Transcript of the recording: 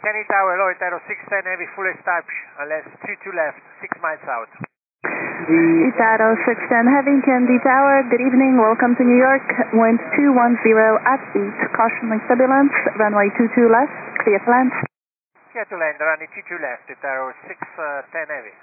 Kenny Tower, Lloyd, Aero 610 Heavy, full establish, unless 22 left, 6 miles out. Itaro 610 Heavy, Kennedy Tower, good evening, welcome to New York, wind 210 at speed, caution like turbulence, runway 22 left, clear to land. Clear to land, runway 22 left, Itaro 610 Heavy.